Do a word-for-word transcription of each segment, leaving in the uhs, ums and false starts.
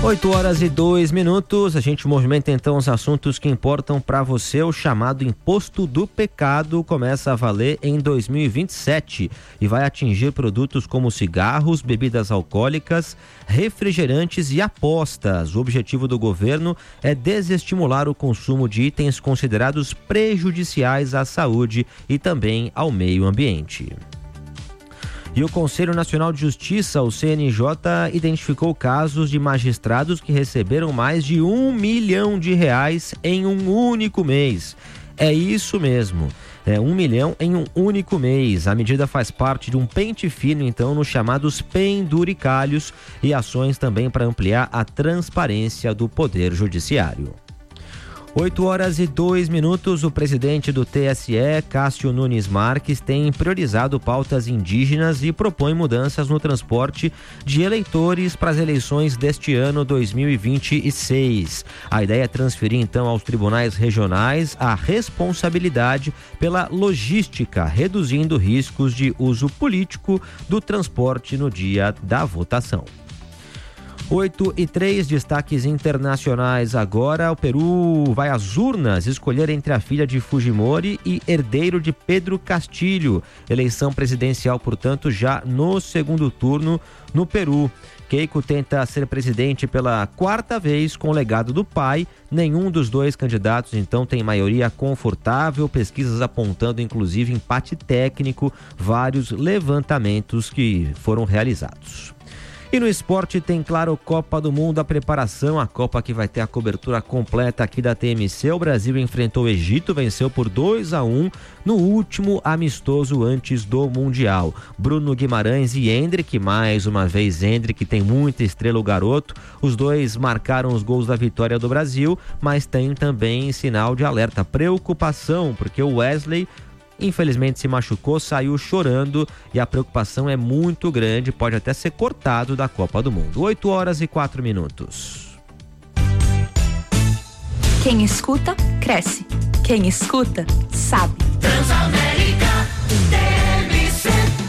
oito horas e dois minutos, a gente movimenta então os assuntos que importam para você. O chamado Imposto do Pecado começa a valer em dois mil e vinte e sete e vai atingir produtos como cigarros, bebidas alcoólicas, refrigerantes e apostas. O objetivo do governo é desestimular o consumo de itens considerados prejudiciais à saúde e também ao meio ambiente. E o Conselho Nacional de Justiça, o C N J, identificou casos de magistrados que receberam mais de um milhão de reais em um único mês. É isso mesmo, é um milhão em um único mês. A medida faz parte de um pente fino, então, nos chamados penduricalhos e ações também para ampliar a transparência do Poder Judiciário. oito horas e dois minutos, o presidente do T S E, Cássio Nunes Marques, tem priorizado pautas indígenas e propõe mudanças no transporte de eleitores para as eleições deste ano dois mil e vinte e seis. A ideia é transferir então aos tribunais regionais a responsabilidade pela logística, reduzindo riscos de uso político do transporte no dia da votação. oito e três, destaques internacionais agora. O Peru vai às urnas escolher entre a filha de Fujimori e herdeiro de Pedro Castillo. Eleição presidencial, portanto, já no segundo turno no Peru. Keiko tenta ser presidente pela quarta vez com o legado do pai. Nenhum dos dois candidatos, então, tem maioria confortável. Pesquisas apontando, inclusive, empate técnico. Vários levantamentos que foram realizados. E no esporte tem, claro, Copa do Mundo, a preparação, a Copa que vai ter a cobertura completa aqui da T M C. O Brasil enfrentou o Egito, venceu por dois a um no último amistoso antes do Mundial. Bruno Guimarães e Endrick, mais uma vez Endrick, tem muita estrela o garoto. Os dois marcaram os gols da vitória do Brasil, mas tem também sinal de alerta, preocupação, porque o Wesley infelizmente se machucou, saiu chorando e a preocupação é muito grande, pode até ser cortado da Copa do Mundo. oito horas e quatro minutos. Quem escuta, cresce. Quem escuta, sabe. Transamérica, T M C.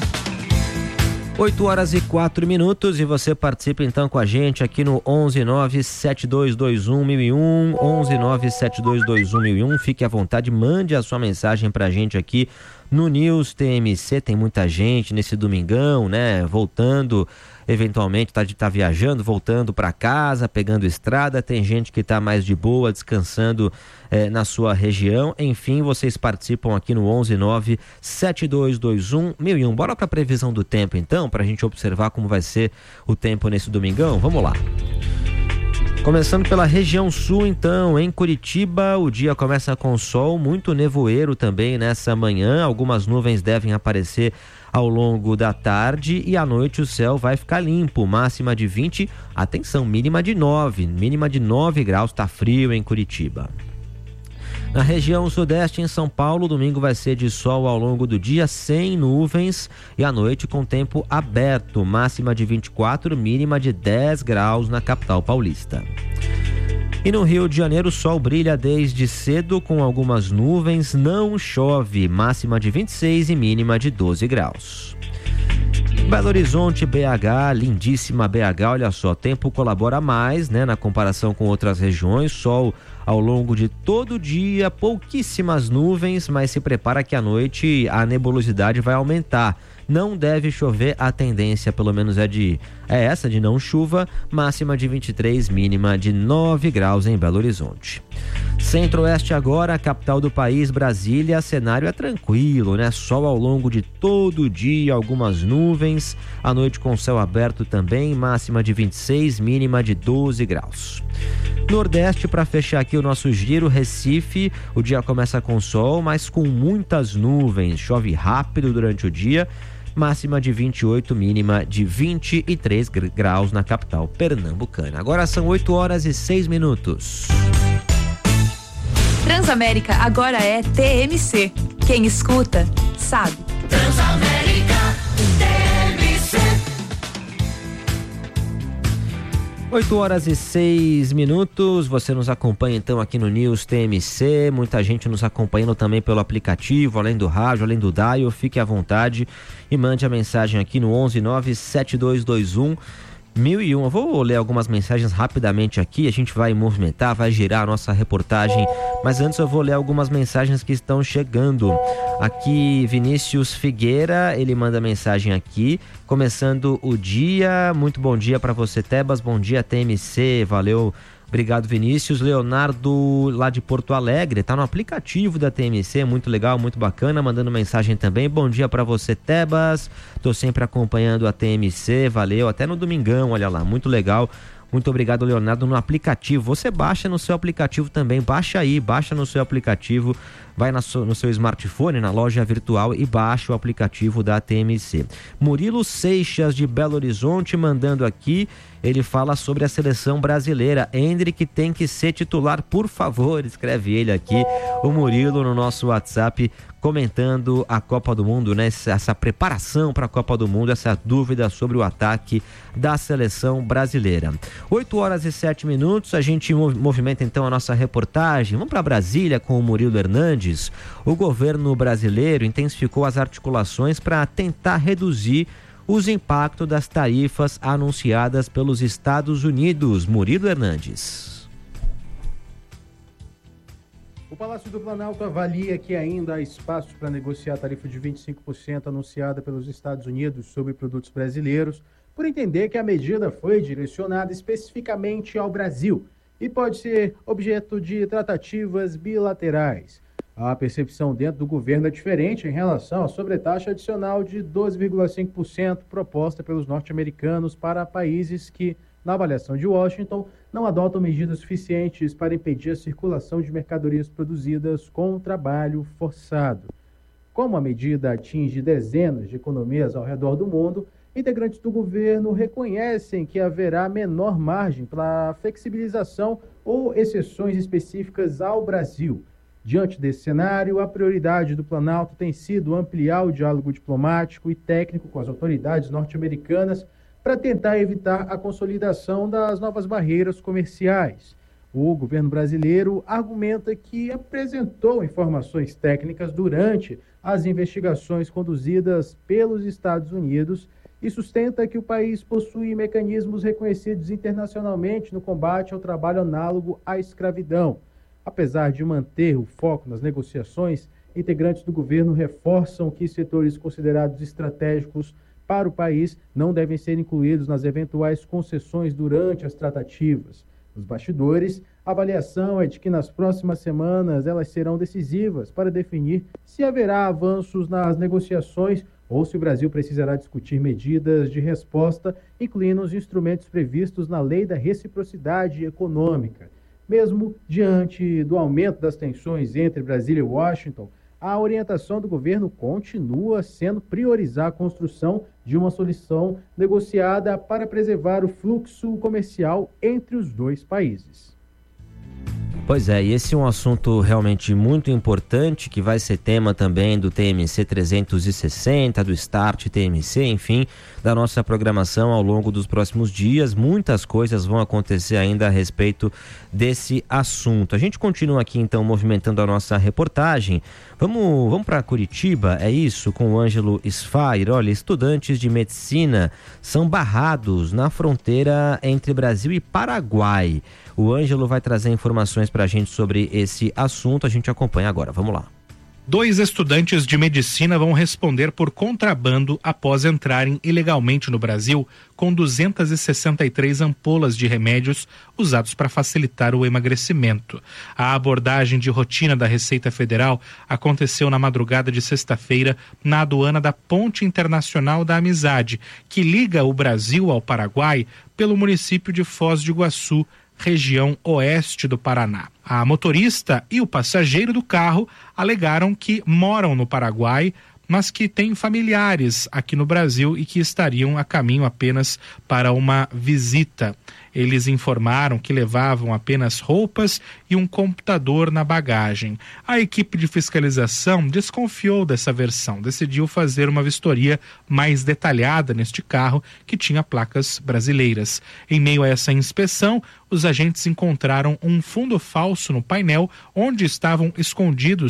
oito horas e quatro minutos e você participa então com a gente aqui no onze nove sete dois dois um mil e um, onze nove sete dois dois um mil e um. Fique à vontade, mande a sua mensagem pra gente aqui no News T M C. Tem muita gente nesse domingão, né? Voltando, eventualmente tá, tá viajando, voltando para casa, pegando estrada. Tem gente que tá mais de boa, descansando eh, na sua região. Enfim, vocês participam aqui no onze nove sete dois dois um mil e um. Bora pra previsão do tempo então, pra gente observar como vai ser o tempo nesse domingão. Vamos lá. Começando pela região sul, então, em Curitiba, o dia começa com sol, muito nevoeiro também nessa manhã. Algumas nuvens devem aparecer ao longo da tarde e à noite o céu vai ficar limpo, máxima de vinte, atenção, mínima de nove, mínima de nove graus, tá frio em Curitiba. Na região sudeste, em São Paulo, domingo vai ser de sol ao longo do dia, sem nuvens, e à noite com tempo aberto, máxima de vinte e quatro, mínima de dez graus na capital paulista. E no Rio de Janeiro, o sol brilha desde cedo com algumas nuvens, não chove, máxima de vinte e seis e mínima de doze graus. Belo Horizonte, B H, lindíssima B H, olha só, tempo colabora mais, né, na comparação com outras regiões, sol ao longo de todo o dia, pouquíssimas nuvens, mas se prepara que à noite a nebulosidade vai aumentar. Não deve chover, a tendência pelo menos é de é essa de não chuva, máxima de vinte e três, mínima de nove graus em Belo Horizonte. Centro-Oeste agora, capital do país, Brasília, cenário é tranquilo, né? Sol ao longo de todo o dia, algumas nuvens, à noite com céu aberto também, máxima de vinte e seis, mínima de doze graus. Nordeste, para fechar aqui o nosso giro, Recife, o dia começa com sol, mas com muitas nuvens, chove rápido durante o dia, máxima de vinte e oito, mínima de vinte e três graus na capital pernambucana. Agora são oito horas e seis minutos. Transamérica agora é T M C. Quem escuta, sabe. Transamérica T M C. oito horas e seis minutos, você nos acompanha então aqui no News T M C, muita gente nos acompanhando também pelo aplicativo, além do rádio, além do dial. Fique à vontade e mande a mensagem aqui no onze nove sete dois dois um mil e um. Eu vou ler algumas mensagens rapidamente aqui, a gente vai movimentar, vai girar a nossa reportagem, mas antes eu vou ler algumas mensagens que estão chegando. Aqui, Vinícius Figueira, ele manda mensagem aqui, começando o dia, muito bom dia para você, Tebas, bom dia, T M C, valeu. Obrigado, Vinícius. Leonardo, lá de Porto Alegre, tá no aplicativo da T M C, muito legal, muito bacana, mandando mensagem também. Bom dia pra você, Tebas. Tô sempre acompanhando a T M C, valeu. Até no domingão, olha lá, muito legal. Muito obrigado, Leonardo, no aplicativo. Você baixa no seu aplicativo também, baixa aí, baixa no seu aplicativo, vai na so, no seu smartphone, na loja virtual e baixa o aplicativo da T M C. Murilo Seixas, de Belo Horizonte, mandando aqui, ele fala sobre a seleção brasileira. Endrick tem que ser titular, por favor, escreve ele aqui, o Murilo no nosso WhatsApp, comentando a Copa do Mundo, né? Essa preparação para a Copa do Mundo, essa dúvida sobre o ataque da seleção brasileira. oito horas e sete minutos, a gente movimenta então a nossa reportagem. Vamos para Brasília com o Murilo Hernandes. O governo brasileiro intensificou as articulações para tentar reduzir os impactos das tarifas anunciadas pelos Estados Unidos. Murilo Hernandes. O Palácio do Planalto avalia que ainda há espaço para negociar a tarifa de vinte e cinco por cento anunciada pelos Estados Unidos sobre produtos brasileiros, por entender que a medida foi direcionada especificamente ao Brasil e pode ser objeto de tratativas bilaterais. A percepção dentro do governo é diferente em relação à sobretaxa adicional de doze vírgula cinco por cento proposta pelos norte-americanos para países que, na avaliação de Washington, não adotam medidas suficientes para impedir a circulação de mercadorias produzidas com trabalho forçado. Como a medida atinge dezenas de economias ao redor do mundo, integrantes do governo reconhecem que haverá menor margem para flexibilização ou exceções específicas ao Brasil. Diante desse cenário, a prioridade do Planalto tem sido ampliar o diálogo diplomático e técnico com as autoridades norte-americanas para tentar evitar a consolidação das novas barreiras comerciais. O governo brasileiro argumenta que apresentou informações técnicas durante as investigações conduzidas pelos Estados Unidos e sustenta que o país possui mecanismos reconhecidos internacionalmente no combate ao trabalho análogo à escravidão. Apesar de manter o foco nas negociações, integrantes do governo reforçam que setores considerados estratégicos para o país não devem ser incluídos nas eventuais concessões durante as tratativas. Nos bastidores, a avaliação é de que nas próximas semanas elas serão decisivas para definir se haverá avanços nas negociações ou se o Brasil precisará discutir medidas de resposta, incluindo os instrumentos previstos na Lei da Reciprocidade Econômica. Mesmo diante do aumento das tensões entre Brasília e Washington, a orientação do governo continua sendo priorizar a construção de uma solução negociada para preservar o fluxo comercial entre os dois países. Pois é, e esse é um assunto realmente muito importante, que vai ser tema também do T M C trezentos e sessenta, do Start T M C, enfim, da nossa programação ao longo dos próximos dias. Muitas coisas vão acontecer ainda a respeito desse assunto. A gente continua aqui então movimentando a nossa reportagem. Vamos, vamos para Curitiba, é isso, com o Ângelo Sfair. Olha, estudantes de medicina são barrados na fronteira entre Brasil e Paraguai. O Ângelo vai trazer informações para a gente sobre esse assunto, a gente acompanha agora, vamos lá. Dois estudantes de medicina vão responder por contrabando após entrarem ilegalmente no Brasil com duzentas e sessenta e três ampolas de remédios usados para facilitar o emagrecimento. A abordagem de rotina da Receita Federal aconteceu na madrugada de sexta-feira na aduana da Ponte Internacional da Amizade, que liga o Brasil ao Paraguai pelo município de Foz do Iguaçu, região oeste do Paraná. A motorista e o passageiro do carro alegaram que moram no Paraguai, mas que têm familiares aqui no Brasil e que estariam a caminho apenas para uma visita. Eles informaram que levavam apenas roupas e um computador na bagagem. A equipe de fiscalização desconfiou dessa versão, decidiu fazer uma vistoria mais detalhada neste carro que tinha placas brasileiras. Em meio a essa inspeção, os agentes encontraram um fundo falso no painel onde estavam escondidos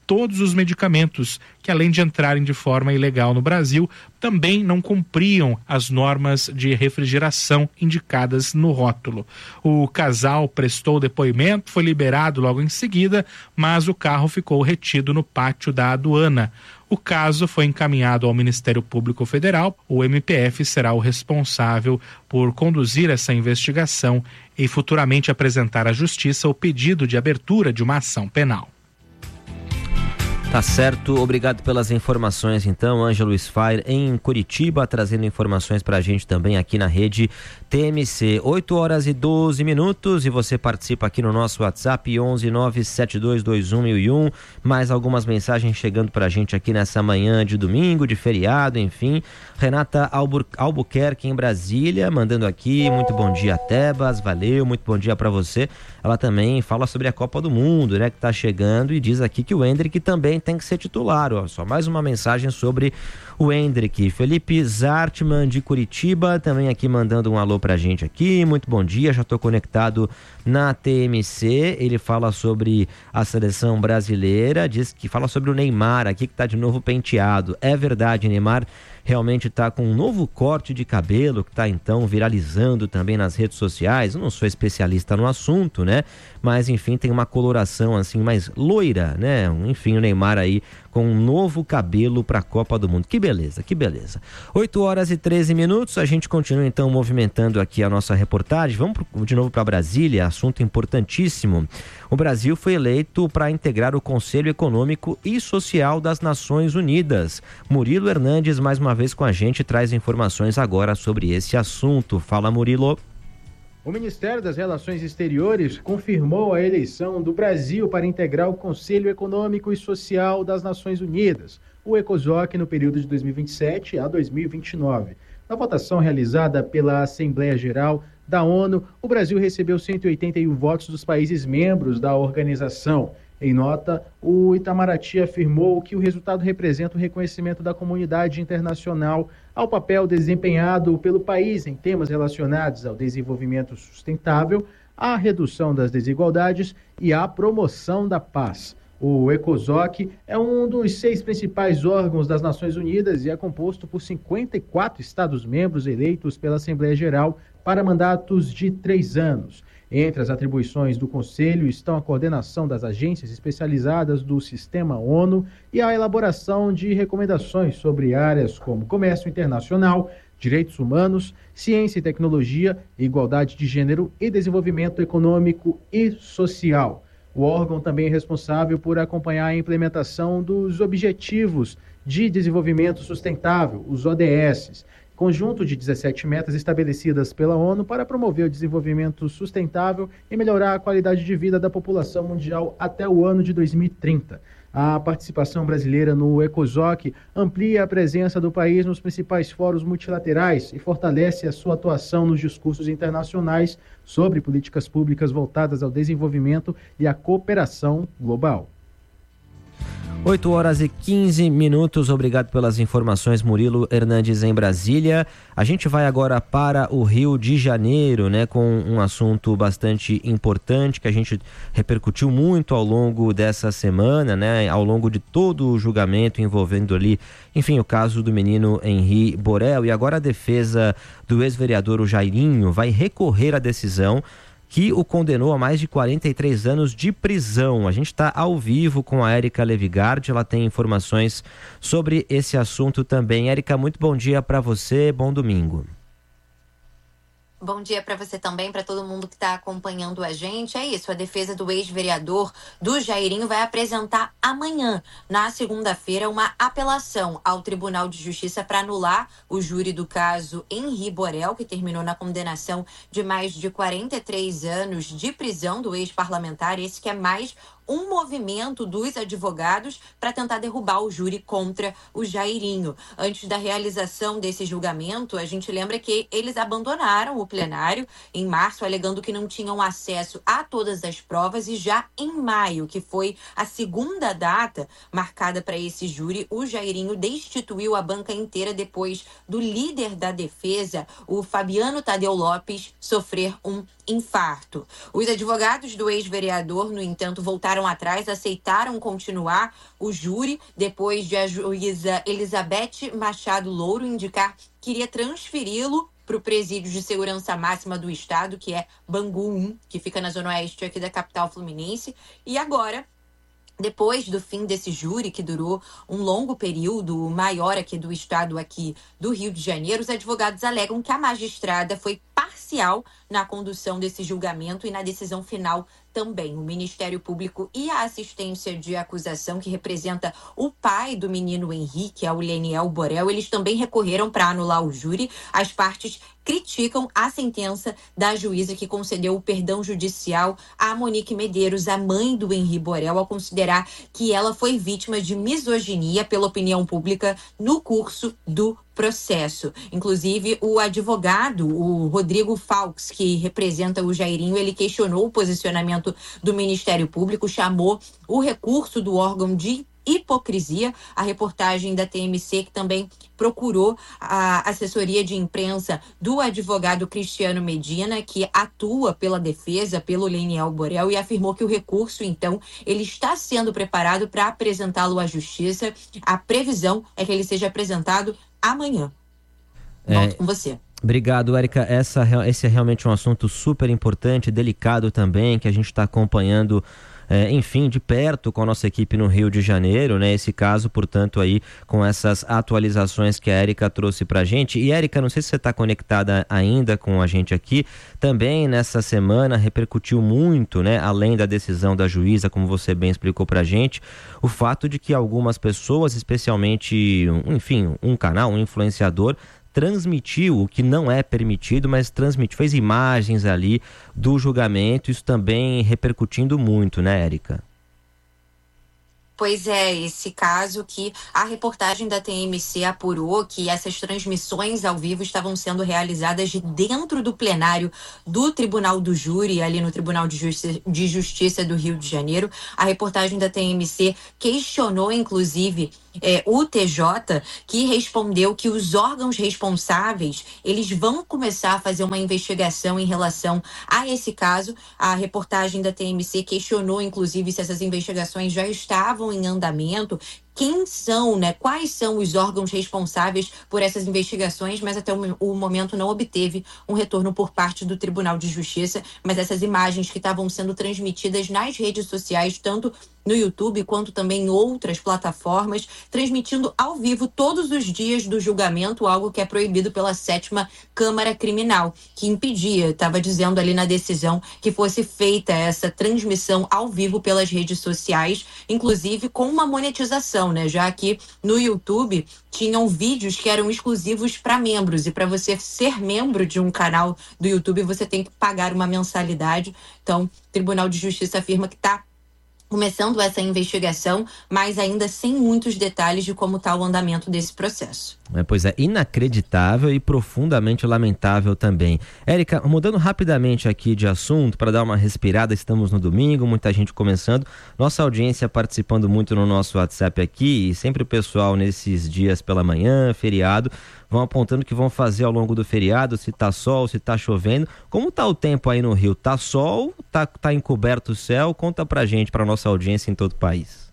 todos os medicamentos, que além de entrarem de forma ilegal no Brasil, também não cumpriam as normas de refrigeração indicadas no rótulo. O casal prestou depoimento, foi liberado logo em seguida, mas o carro ficou retido no pátio da aduana. O caso foi encaminhado ao Ministério Público Federal. O M P F será o responsável por conduzir essa investigação e futuramente apresentar à Justiça o pedido de abertura de uma ação penal. Tá certo, obrigado pelas informações então, Ângelo Sfair em Curitiba, trazendo informações pra gente também aqui na rede T M C. oito horas e doze minutos e você participa aqui no nosso WhatsApp onze nove sete dois dois um mil e um, mais algumas mensagens chegando pra gente aqui nessa manhã de domingo, de feriado, enfim. Renata Albu- Albuquerque em Brasília, mandando aqui, muito bom dia Tebas, valeu, muito bom dia pra você. Ela também fala sobre a Copa do Mundo, né, que tá chegando e diz aqui que o Hendrick também tem que ser titular, ó, só mais uma mensagem sobre o Hendrick. Felipe Zartman de Curitiba também aqui mandando um alô pra gente aqui, muito bom dia, já tô conectado na T M C. Ele fala sobre a seleção brasileira, diz que fala sobre o Neymar aqui, que tá de novo penteado. É verdade, Neymar realmente está com um novo corte de cabelo que está então viralizando também nas redes sociais. Eu não sou especialista no assunto, né? Mas enfim, tem uma coloração assim mais loira, né? Enfim, o Neymar aí com um novo cabelo para a Copa do Mundo. Que beleza, que beleza. oito horas e treze minutos, a gente continua então movimentando aqui a nossa reportagem. Vamos pro, de novo para Brasília, assunto importantíssimo. O Brasil foi eleito para integrar o Conselho Econômico e Social das Nações Unidas. Murilo Hernandes, mais uma vez com a gente, traz informações agora sobre esse assunto. Fala, Murilo. O Ministério das Relações Exteriores confirmou a eleição do Brasil para integrar o Conselho Econômico e Social das Nações Unidas, o ECOSOC, no período de dois mil e vinte e sete a dois mil e vinte e nove. Na votação realizada pela Assembleia Geral da ONU, o Brasil recebeu cento e oitenta e um votos dos países membros da organização. Em nota, o Itamaraty afirmou que o resultado representa o reconhecimento da comunidade internacional ao papel desempenhado pelo país em temas relacionados ao desenvolvimento sustentável, à redução das desigualdades e à promoção da paz. O ECOSOC é um dos seis principais órgãos das Nações Unidas e é composto por cinquenta e quatro Estados-membros eleitos pela Assembleia Geral para mandatos de três anos. Entre as atribuições do Conselho estão a coordenação das agências especializadas do Sistema ONU e a elaboração de recomendações sobre áreas como comércio internacional, direitos humanos, ciência e tecnologia, igualdade de gênero e desenvolvimento econômico e social. O órgão também é responsável por acompanhar a implementação dos Objetivos de Desenvolvimento Sustentável, os O D S, conjunto de dezessete metas estabelecidas pela ONU para promover o desenvolvimento sustentável e melhorar a qualidade de vida da população mundial até o ano de dois mil e trinta. A participação brasileira no ECOSOC amplia a presença do país nos principais fóruns multilaterais e fortalece a sua atuação nos discursos internacionais sobre políticas públicas voltadas ao desenvolvimento e à cooperação global. oito horas e quinze minutos, obrigado pelas informações, Murilo Hernandes em Brasília. A gente vai agora para o Rio de Janeiro, né, com um assunto bastante importante que a gente repercutiu muito ao longo dessa semana, né, ao longo de todo o julgamento envolvendo ali, enfim, o caso do menino Henri Borel. E agora a defesa do ex-vereador o Jairinho vai recorrer à decisão que o condenou a mais de quarenta e três anos de prisão. A gente está ao vivo com a Érica Levigard, ela tem informações sobre esse assunto também. Érica, muito bom dia para você, bom domingo. Bom dia para você também, para todo mundo que está acompanhando a gente. É isso, a defesa do ex-vereador do Jairinho vai apresentar amanhã, na segunda-feira, uma apelação ao Tribunal de Justiça para anular o júri do caso Henri Borel, que terminou na condenação de mais de quarenta e três anos de prisão do ex-parlamentar, esse que é mais um movimento dos advogados para tentar derrubar o júri contra o Jairinho. Antes da realização desse julgamento, a gente lembra que eles abandonaram o último plenário, em março, alegando que não tinham acesso a todas as provas, e já em maio, que foi a segunda data marcada para esse júri, o Jairinho destituiu a banca inteira depois do líder da defesa, o Fabiano Tadeu Lopes, sofrer um infarto. Os advogados do ex-vereador, no entanto, voltaram atrás, aceitaram continuar o júri depois de a juíza Elizabeth Machado Louro indicar que iria transferi-lo para o presídio de segurança máxima do estado, que é Bangu um, que fica na zona oeste aqui da capital fluminense. E agora, depois do fim desse júri, que durou um longo período, maior aqui do estado, aqui do Rio de Janeiro, os advogados alegam que a magistrada foi parcial na condução desse julgamento e na decisão final também. O Ministério Público e a assistência de acusação, que representa o pai do menino Henrique, é o Leniel Borel, eles também recorreram para anular o júri. As partes criticam a sentença da juíza que concedeu o perdão judicial a Monique Medeiros, a mãe do Henrique Borel, ao considerar que ela foi vítima de misoginia pela opinião pública no curso do processo. Inclusive, o advogado, o Rodrigo Faux, que representa o Jairinho, ele questionou o posicionamento do Ministério Público, chamou o recurso do órgão de hipocrisia. A reportagem da T M C, que também procurou a assessoria de imprensa do advogado Cristiano Medina, que atua pela defesa, pelo Leniel Borel, e afirmou que o recurso, então, ele está sendo preparado para apresentá-lo à Justiça. A previsão é que ele seja apresentado amanhã. Volto é... com você. Obrigado, Érica. Essa, esse é realmente um assunto super importante, delicado também, que a gente está acompanhando, é, enfim, de perto com a nossa equipe no Rio de Janeiro, né? Esse caso, portanto, aí com essas atualizações que a Érica trouxe pra gente. E, Érica, não sei se você está conectada ainda com a gente aqui, também nessa semana repercutiu muito, né? Além da decisão da juíza, como você bem explicou pra gente, o fato de que algumas pessoas, especialmente, enfim, um canal, um influenciador, transmitiu o que não é permitido, mas transmitiu, fez imagens ali do julgamento, isso também repercutindo muito, né, Érica? Pois é, esse caso que a reportagem da T M C apurou que essas transmissões ao vivo estavam sendo realizadas de dentro do plenário do Tribunal do Júri, ali no Tribunal de Justiça, de Justiça do Rio de Janeiro. A reportagem da T M C questionou, inclusive, é, o T J, que respondeu que os órgãos responsáveis, eles vão começar a fazer uma investigação em relação a esse caso. A reportagem da T M C questionou, inclusive, se essas investigações já estavam em andamento, quem são, né? Quais são os órgãos responsáveis por essas investigações, mas até o, o momento não obteve um retorno por parte do Tribunal de Justiça. Mas essas imagens que estavam sendo transmitidas nas redes sociais, tanto no YouTube quanto também em outras plataformas, transmitindo ao vivo todos os dias do julgamento, algo que é proibido pela sétima Câmara Criminal, que impedia, estava dizendo ali na decisão, que fosse feita essa transmissão ao vivo pelas redes sociais, inclusive com uma monetização, né? Já que no YouTube tinham vídeos que eram exclusivos para membros, e para você ser membro de um canal do YouTube, você tem que pagar uma mensalidade. Então, o Tribunal de Justiça afirma que está começando essa investigação, mas ainda sem muitos detalhes de como está o andamento desse processo. É, pois é, inacreditável e profundamente lamentável também. Érica, mudando rapidamente aqui de assunto, para dar uma respirada, estamos no domingo, muita gente começando, nossa audiência participando muito no nosso WhatsApp aqui, e sempre o pessoal nesses dias pela manhã, feriado, vão apontando o que vão fazer ao longo do feriado, se tá sol, se tá chovendo. Como tá o tempo aí no Rio? Tá sol? Tá, tá encoberto o céu? Conta pra gente, pra nossa audiência em todo o país.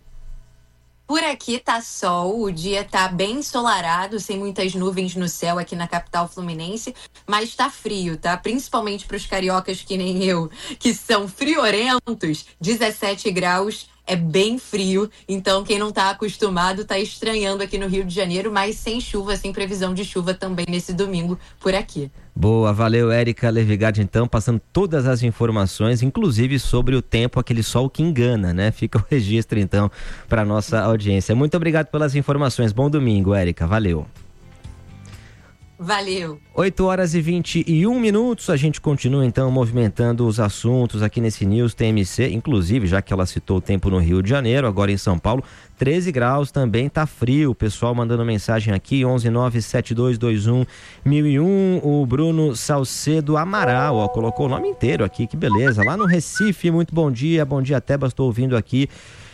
Por aqui tá sol, o dia tá bem ensolarado, sem muitas nuvens no céu aqui na capital fluminense, mas tá frio, tá? Principalmente pros cariocas que nem eu, que são friorentos, dezessete graus. É bem frio, então quem não tá acostumado tá estranhando aqui no Rio de Janeiro, mas sem chuva, sem previsão de chuva também nesse domingo por aqui. Boa, valeu, Érica Levigard, então, passando todas as informações, inclusive sobre o tempo, aquele sol que engana, né? Fica o registro, então, para nossa audiência. Muito obrigado pelas informações, bom domingo, Érica, valeu. Valeu. oito horas e vinte e um minutos, a gente continua então movimentando os assuntos aqui nesse News T M C, inclusive já que ela citou o tempo no Rio de Janeiro, agora em São Paulo, treze graus, também tá frio, o pessoal mandando mensagem aqui, onze nove sete dois dois um mil e um, o Bruno Salcedo Amaral, ó, colocou o nome inteiro aqui, que beleza, lá no Recife, muito bom dia, bom dia Tebas, estou ouvindo aqui.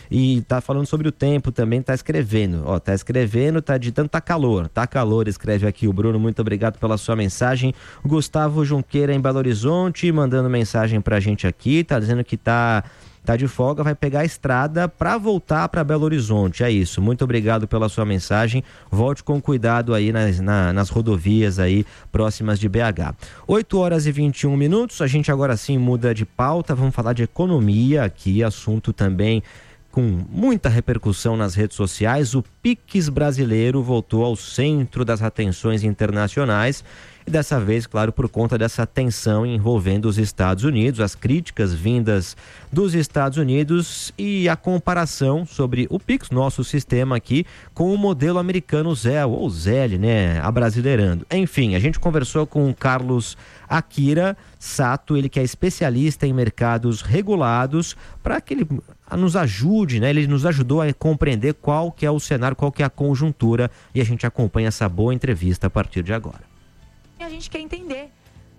E tá falando sobre o tempo também, tá escrevendo, ó, tá escrevendo, tá digitando, tá calor, tá calor, escreve aqui o Bruno, muito obrigado pela sua mensagem. O Gustavo Junqueira em Belo Horizonte, mandando mensagem pra gente aqui, tá dizendo que tá, tá de folga, vai pegar a estrada pra voltar pra Belo Horizonte, é isso, muito obrigado pela sua mensagem, volte com cuidado aí nas, na, nas rodovias aí próximas de B H. oito horas e vinte e um minutos, a gente agora sim muda de pauta, vamos falar de economia aqui, assunto também com muita repercussão nas redes sociais. O Pix brasileiro voltou ao centro das atenções internacionais e dessa vez, claro, por conta dessa tensão envolvendo os Estados Unidos, as críticas vindas dos Estados Unidos e a comparação sobre o Pix, nosso sistema aqui, com o modelo americano Zelle, ou Zelle, né, abrasileirando. Enfim, a gente conversou com o Carlos Akira Sato, ele que é especialista em mercados regulados, para que ele nos ajude, né? Ele nos ajudou a compreender qual que é o cenário, qual que é a conjuntura, e a gente acompanha essa boa entrevista a partir de agora. E a gente quer entender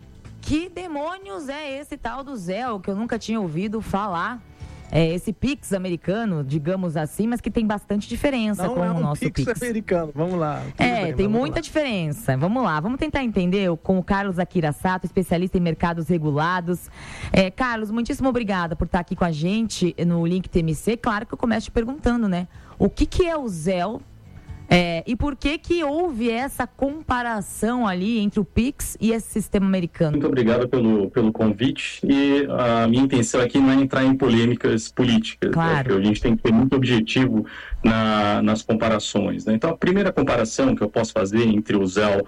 que demônios é esse tal do Zelle, que eu nunca tinha ouvido falar. É esse Pix americano, digamos assim, mas que tem bastante diferença Não com é um o nosso Pix. Pix americano, vamos lá. Tudo é, bem, tem muita lá. diferença. Vamos lá, vamos tentar entender com o Carlos Akira Sato, especialista em mercados regulados. É, Carlos, muitíssimo obrigada por estar aqui com a gente no Link T M C. Claro que eu começo te perguntando, né? O que, que é o Zelle? É, e por que que houve essa comparação ali entre o Pix e esse sistema americano? Muito obrigado pelo, pelo convite, e a minha intenção aqui não é entrar em polêmicas políticas, claro. Né? A gente tem que ter muito objetivo na, nas comparações, né? Então a primeira comparação que eu posso fazer entre o Zelle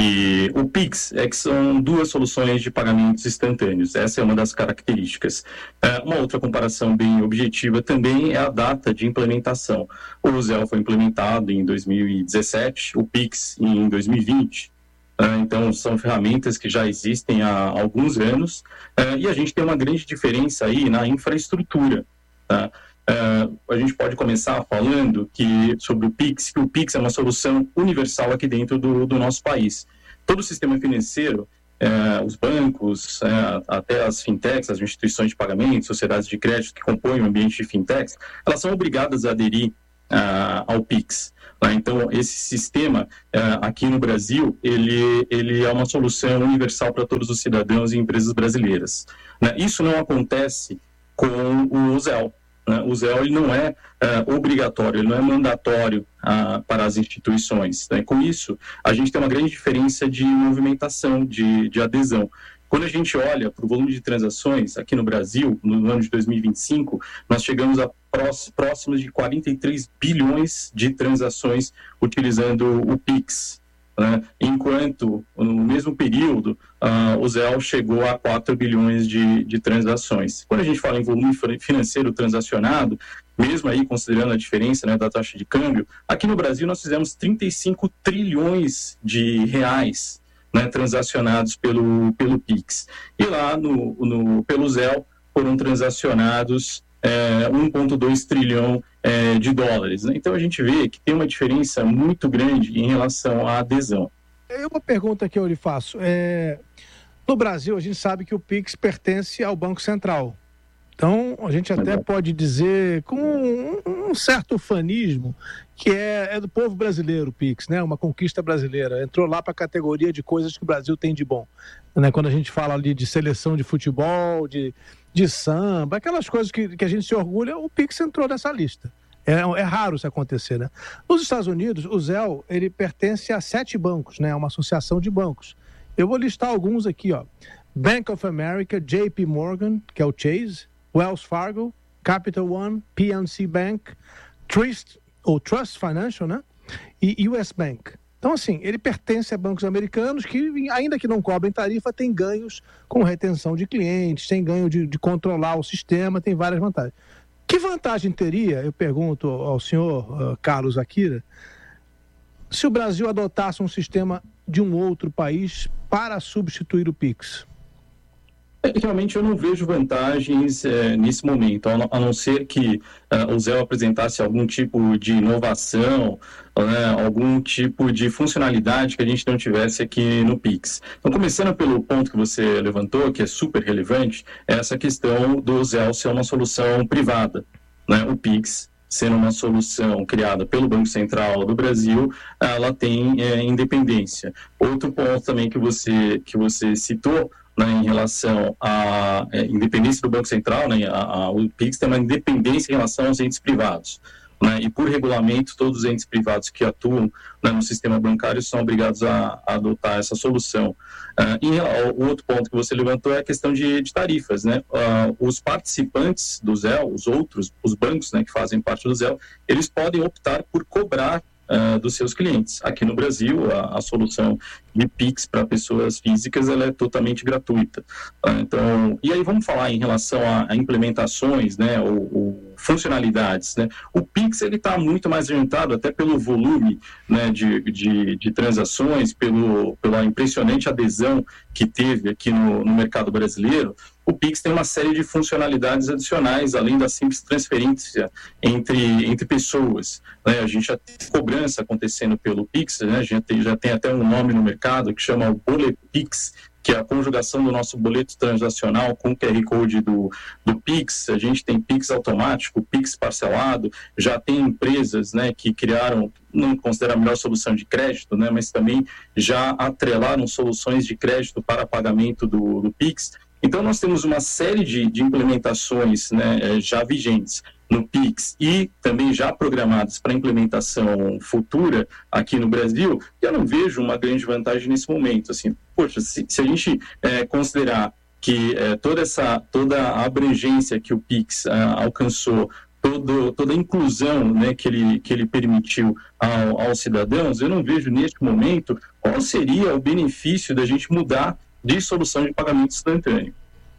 e o Pix é que são duas soluções de pagamentos instantâneos. Essa é uma das características. Uma outra comparação bem objetiva também é a data de implementação. O Zelle foi implementado em dois mil e dezessete, o Pix em dois mil e vinte. Então, são ferramentas que já existem há alguns anos, e a gente tem uma grande diferença aí na infraestrutura, tá? Uh, a gente pode começar falando que, sobre o Pix, que o Pix é uma solução universal aqui dentro do, do nosso país. Todo o sistema financeiro, uh, os bancos, uh, até as fintechs, as instituições de pagamento, sociedades de crédito que compõem o ambiente de fintechs, elas são obrigadas a aderir uh, ao Pix. Né? Então, esse sistema uh, aqui no Brasil, ele, ele é uma solução universal para todos os cidadãos e empresas brasileiras. Né? Isso não acontece com o Zelle. O Zelle ele não é uh, obrigatório, ele não é mandatório uh, para as instituições. Né? Com isso, a gente tem uma grande diferença de movimentação, de, de adesão. Quando a gente olha para o volume de transações aqui no Brasil, no ano de dois mil e vinte e cinco, nós chegamos a próximos de quarenta e três bilhões de transações utilizando o Pix. Né? Enquanto, no mesmo período, uh, o Zelle chegou a quatro bilhões de, de transações. Quando a gente fala em volume financeiro transacionado, mesmo aí considerando a diferença, né, da taxa de câmbio, aqui no Brasil nós fizemos trinta e cinco trilhões de reais, né, transacionados pelo, pelo Pix. E lá no, no, pelo Zelle foram transacionados É, um vírgula dois trilhão é, de dólares. Né? Então a gente vê que tem uma diferença muito grande em relação à adesão. É uma pergunta que eu lhe faço. É... No Brasil, a gente sabe que o Pix pertence ao Banco Central. Então, a gente até pode dizer, com um, um certo ufanismo, que é, é do povo brasileiro o Pix, né? Uma conquista brasileira. Entrou lá para a categoria de coisas que o Brasil tem de bom. Né? Quando a gente fala ali de seleção de futebol, de, de samba, aquelas coisas que, que a gente se orgulha, o Pix entrou nessa lista. É, é raro isso acontecer, né? Nos Estados Unidos, o Zelle, ele pertence a sete bancos, né? Uma associação de bancos. Eu vou listar alguns aqui, ó. Bank of America, J P Morgan, que é o Chase, Wells Fargo, Capital One, P N C Bank, Trust, ou Trust Financial, né? E U S Bank. Então, assim, ele pertence a bancos americanos que, ainda que não cobrem tarifa, tem ganhos com retenção de clientes, tem ganho de, de controlar o sistema, tem várias vantagens. Que vantagem teria, eu pergunto ao senhor uh, Carlos Akira, se o Brasil adotasse um sistema de um outro país para substituir o Pix? Realmente eu não vejo vantagens é, nesse momento, a não, a não ser que uh, o Zé apresentasse algum tipo de inovação, né, algum tipo de funcionalidade que a gente não tivesse aqui no Pix. Então, começando pelo ponto que você levantou, que é super relevante, é essa questão do Zé ser uma solução privada, né? O Pix, sendo uma solução criada pelo Banco Central do Brasil, ela tem é, independência. Outro ponto também que você, que você citou, né, em relação à é, independência do Banco Central, né, a, a, o Pix tem uma independência em relação aos entes privados. Né, e por regulamento, todos os entes privados que atuam, né, no sistema bancário são obrigados a, a adotar essa solução. Uh, e o outro ponto que você levantou é a questão de, de tarifas. Né? Uh, os participantes do Zé, os outros, os bancos, né, que fazem parte do Zé, eles podem optar por cobrar Uh, dos seus clientes. Aqui no Brasil, a, a solução de Pix para pessoas físicas ela é totalmente gratuita. Uh, então, e aí vamos falar em relação a, a implementações, né, ou, ou funcionalidades. Né? O Pix está muito mais orientado até pelo volume, né, de, de, de transações, pelo, pela impressionante adesão que teve aqui no, no mercado brasileiro. O Pix tem uma série de funcionalidades adicionais, além da simples transferência entre, entre pessoas. Né? A gente já tem cobrança acontecendo pelo Pix, né? A gente tem, já tem até um nome no mercado que chama o Bolet Pix, que é a conjugação do nosso boleto transacional com o Q R Code do, do Pix. A gente tem Pix automático, Pix parcelado, já tem empresas, né, que criaram, não considero a melhor solução de crédito, né, mas também já atrelaram soluções de crédito para pagamento do, do Pix. Então, nós temos uma série de, de implementações, né, já vigentes no Pix e também já programadas para implementação futura aqui no Brasil, e eu não vejo uma grande vantagem nesse momento. Assim, poxa, se, se a gente é, considerar que é, toda essa toda a abrangência que o Pix a, alcançou, todo, toda a inclusão, né, que, ele, que ele permitiu ao, aos cidadãos, eu não vejo neste momento qual seria o benefício da gente mudar de solução de pagamento instantâneo.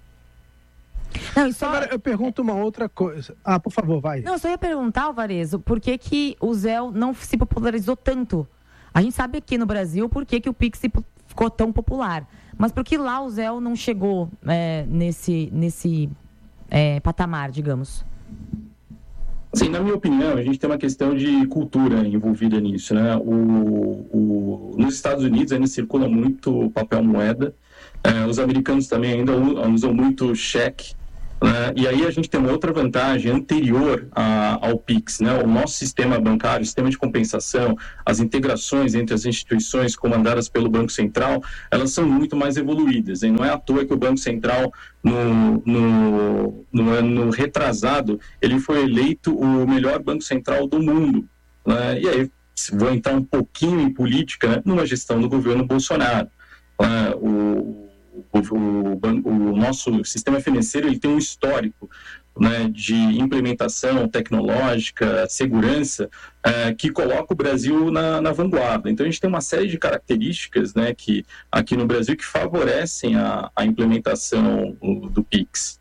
Não, e só... Agora, eu pergunto uma outra coisa. Ah, por favor, vai. Não, eu só ia perguntar, Alvarezo, por que, que o Zé não se popularizou tanto? A gente sabe aqui no Brasil por que, que o Pix ficou tão popular. Mas por que lá o Zé não chegou é, nesse, nesse é, patamar, digamos? Sim, na minha opinião, a gente tem uma questão de cultura envolvida nisso, né? O, o, nos Estados Unidos ainda circula muito papel moeda, é, os americanos também ainda usam muito cheque, né? E aí a gente tem uma outra vantagem anterior a, ao Pix, né? O nosso sistema bancário, o sistema de compensação, as integrações entre as instituições comandadas pelo Banco Central, elas são muito mais evoluídas, hein? Não é à toa que o Banco Central, no, no, no ano retrasado, ele foi eleito o melhor Banco Central do mundo, né? E aí, vou entrar um pouquinho em política, né? Numa gestão do governo Bolsonaro, né? o O, o, o nosso sistema financeiro ele tem um histórico, né, de implementação tecnológica, segurança, é, que coloca o Brasil na, na vanguarda. Então, a gente tem uma série de características, né, que, aqui no Brasil que favorecem a, a implementação do, do Pix.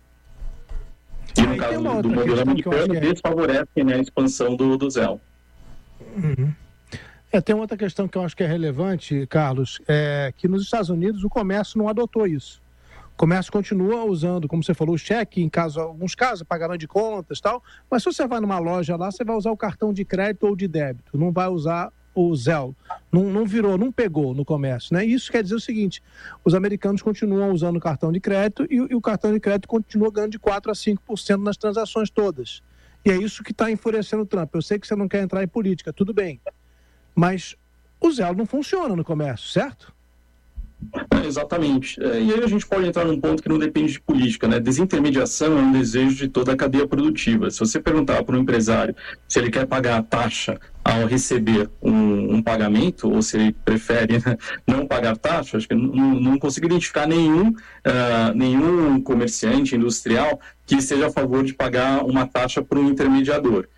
E no caso do, do modelo americano, é... desfavorecem, né, a expansão do, do Zé. Uhum. É, tem outra questão que eu acho que é relevante, Carlos, é que nos Estados Unidos o comércio não adotou isso. O comércio continua usando, como você falou, o cheque, em caso, alguns casos, pagamento de contas e tal, mas se você vai numa loja lá, você vai usar o cartão de crédito ou de débito, não vai usar o Zelle. Não, não virou, não pegou no comércio, né? Isso quer dizer o seguinte, os americanos continuam usando o cartão de crédito e, e o cartão de crédito continua ganhando de quatro a cinco por cento nas transações todas. E é isso que está enfurecendo o Trump. Eu sei que você não quer entrar em política, tudo bem. Mas o Zelle não funciona no comércio, certo? É, exatamente. É, e aí a gente pode entrar num ponto que não depende de política, né? Desintermediação é um desejo de toda a cadeia produtiva. Se você perguntar para um empresário se ele quer pagar a taxa ao receber um, um pagamento, ou se ele prefere, né, não pagar taxa, acho que não, não consigo identificar nenhum, uh, nenhum comerciante industrial que esteja a favor de pagar uma taxa para um intermediador.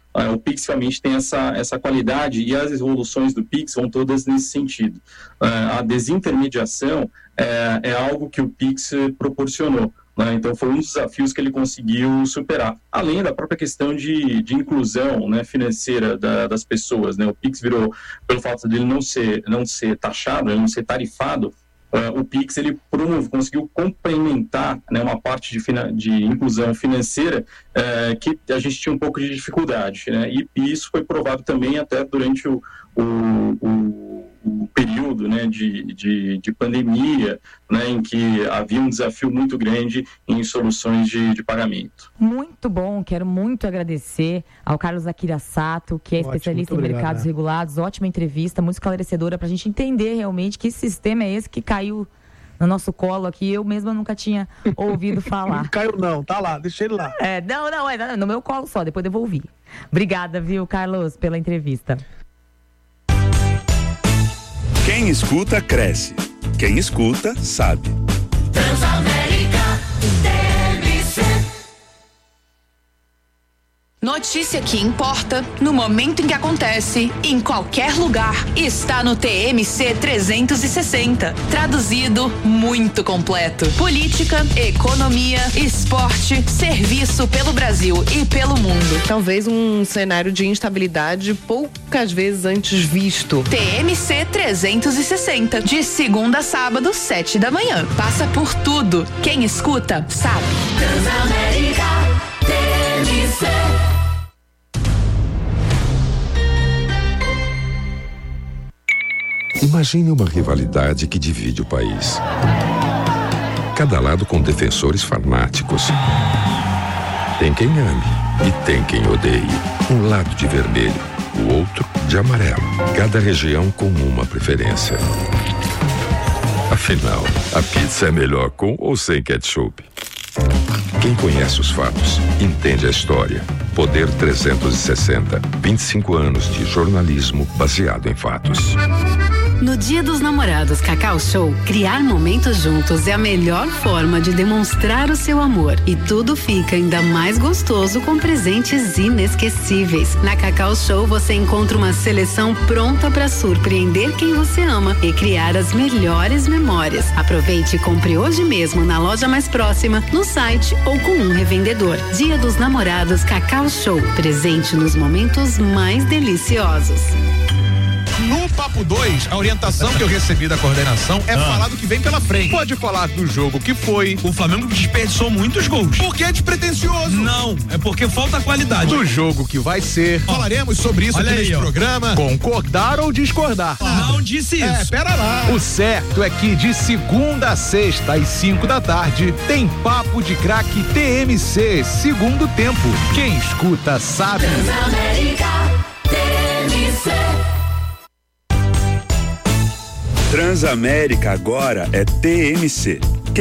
Uh, o Pix realmente tem essa, essa qualidade e as evoluções do Pix vão todas nesse sentido. Uh, a desintermediação é, é algo que o Pix proporcionou. Né? Então, foi um dos desafios que ele conseguiu superar. Além da própria questão de, de inclusão, né, financeira da, das pessoas. Né? O Pix virou, pelo fato dele não ser, não ser taxado, não ser tarifado, Uh, o Pix ele promove, conseguiu complementar, né, uma parte de, fina, de inclusão financeira uh, que a gente tinha um pouco de dificuldade, né? E, e isso foi provado também até durante o, o, o, o período, né, de, de, de pandemia, né, em que havia um desafio muito grande em soluções de, de pagamento. Muito bom, quero muito agradecer ao Carlos Akira Sato, que é Ótimo, especialista em obrigado, mercados né? regulados. Ótima entrevista, muito esclarecedora para a gente entender realmente que sistema é esse que caiu no nosso colo aqui. Eu mesma nunca tinha ouvido falar. Não caiu não, tá lá, deixa ele lá. É, não, não, é no meu colo só, depois devolvi. Obrigada, viu, Carlos, pela entrevista. Quem escuta, cresce. Quem escuta, sabe. Transamérica T M C. Notícia que importa, no momento em que acontece, em qualquer lugar, está no T M C trezentos e sessenta. Traduzido, muito completo. Política, economia, esporte, serviço pelo Brasil e pelo mundo. Talvez um cenário de instabilidade poucas vezes antes visto. T M C trezentos e sessenta, de segunda a sábado, sete da manhã. Passa por tudo. Quem escuta, sabe. Transamérica T M C. Imagine uma rivalidade que divide o país. Cada lado com defensores fanáticos. Tem quem ame e tem quem odeie. Um lado de vermelho, o outro de amarelo. Cada região com uma preferência. Afinal, a pizza é melhor com ou sem ketchup? Quem conhece os fatos, entende a história. Poder trezentos e sessenta, vinte e cinco anos de jornalismo baseado em fatos. No Dia dos Namorados Cacau Show, criar momentos juntos é a melhor forma de demonstrar o seu amor. E tudo fica ainda mais gostoso com presentes inesquecíveis. Na Cacau Show você encontra uma seleção pronta para surpreender quem você ama e criar as melhores memórias. Aproveite e compre hoje mesmo na loja mais próxima, no site ou com um revendedor. Dia dos Namorados Cacau Show, presente nos momentos mais deliciosos. No Papo dois, a orientação que eu recebi da coordenação é ah. falar do que vem pela frente. Pode falar do jogo que foi. O Flamengo desperdiçou muitos gols. Porque é despretensioso. Não, é porque falta qualidade. Do jogo que vai ser. Oh. Falaremos sobre isso Olha aqui aí, neste ó. programa. Concordar ou discordar? Não disse isso. É, pera lá. O certo é que de segunda a sexta, às cinco da tarde, tem Papo de Craque T M C, segundo tempo. Quem escuta sabe. Transamérica T M C. Transamérica agora é T M C.